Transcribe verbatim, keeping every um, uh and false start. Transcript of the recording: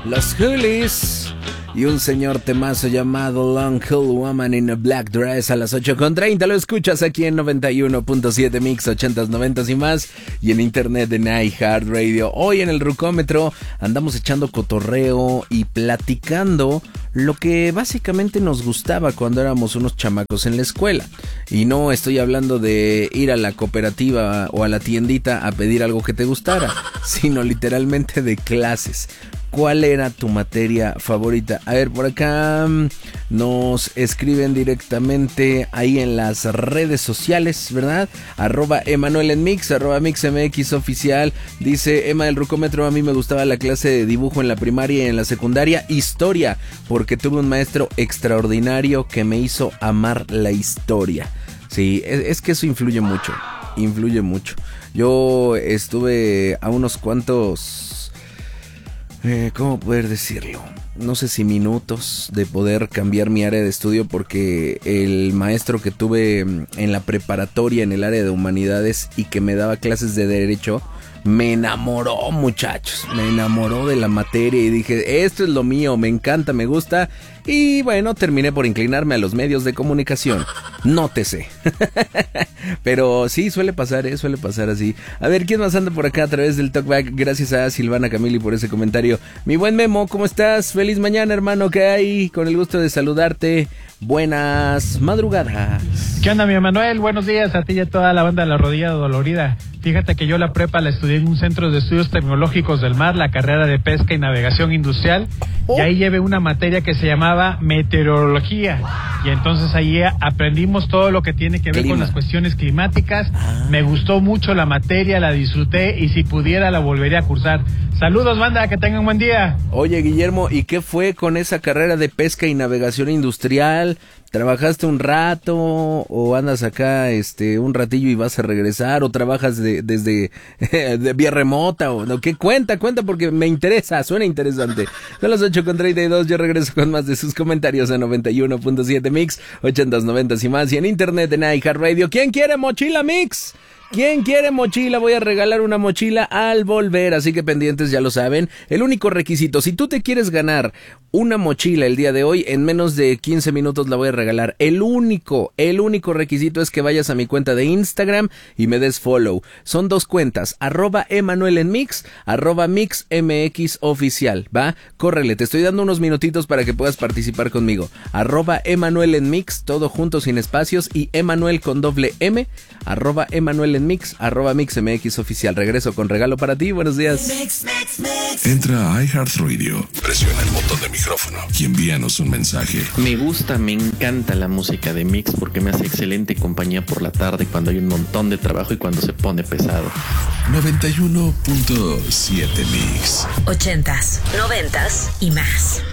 Los Hoolies y un señor temazo llamado Long Haul Woman in a Black Dress a las ocho con treinta. Lo escuchas aquí en noventa y uno punto siete Mix, ochentas, noventas y más, y en internet en iHeartRadio. Hoy en el Rucómetro andamos echando cotorreo y platicando lo que básicamente nos gustaba cuando éramos unos chamacos en la escuela. Y no estoy hablando de ir a la cooperativa o a la tiendita a pedir algo que te gustara, sino literalmente de clases. ¿Cuál era tu materia favorita? A ver, por acá nos escriben directamente ahí en las redes sociales, ¿verdad? Arroba Emanuel en Mix, arroba Mix M X oficial. Dice Emma del Rucómetro, a mí me gustaba la clase de dibujo en la primaria y en la secundaria, historia, porque tuve un maestro extraordinario que me hizo amar la historia. Sí, es, es que eso influye mucho, influye mucho. Yo estuve a unos cuantos... Eh, ¿Cómo poder decirlo? No sé si minutos de poder cambiar mi área de estudio, porque el maestro que tuve en la preparatoria en el área de humanidades y que me daba clases de derecho me enamoró, muchachos, me enamoró de la materia y dije, esto es lo mío, me encanta, me gusta. Y bueno, terminé por inclinarme a los medios de comunicación. Nótese. Pero sí, suele pasar, ¿eh? Suele pasar así. A ver, ¿quién más anda por acá a través del Talkback? Gracias a Silvana Camili por ese comentario. Mi buen Memo, ¿cómo estás? Feliz mañana, hermano, ¿qué hay? Con el gusto de saludarte. Buenas madrugadas. ¿Qué onda, mi Emanuel? Buenos días a ti y a toda la banda de La Rodilla Dolorida. Fíjate que yo la prepa la estudié en un centro de estudios tecnológicos del mar, la carrera de pesca y navegación industrial, oh. Y ahí llevé una materia que se llamaba meteorología, y entonces ahí aprendimos todo lo que tiene que ver Clima. con las cuestiones climáticas. Ah. Me gustó mucho la materia, la disfruté, y si pudiera la volvería a cursar. Saludos, banda, que tengan un buen día. Oye, Guillermo, ¿y qué fue con esa carrera de pesca y navegación industrial? ¿Trabajaste un rato o andas acá este un ratillo y vas a regresar, o trabajas de, desde de vía remota o no? ¿Qué cuenta? Cuenta porque me interesa, suena interesante. Son las ocho con treinta y dos, yo regreso con más de sus comentarios a noventa y uno punto siete Mix, ochentas, noventas y más, y en internet en iHeartRadio. ¿Quién quiere mochila Mix? ¿Quién quiere mochila? Voy a regalar una mochila al volver, así que pendientes, ya lo saben. El único requisito, si tú te quieres ganar una mochila el día de hoy, en menos de quince minutos la voy a regalar. El único, el único requisito es que vayas a mi cuenta de Instagram y me des follow. Son dos cuentas, arroba Emanuel en Mix, arroba Mix M X oficial, ¿va? Córrele, te estoy dando unos minutitos para que puedas participar conmigo. Arroba Emanuel en Mix, todo junto sin espacios, y Emanuel con doble M, arroba Emanuel en Mix, arroba Mix M X oficial. Regreso con regalo para ti, buenos días. Mix, mix, mix. Entra a iHeartRadio, presiona el botón de micrófono y envíanos un mensaje. Me gusta, me encanta la música de Mix porque me hace excelente compañía por la tarde cuando hay un montón de trabajo y cuando se pone pesado. noventa y uno punto siete Mix. Ochentas, noventas y más.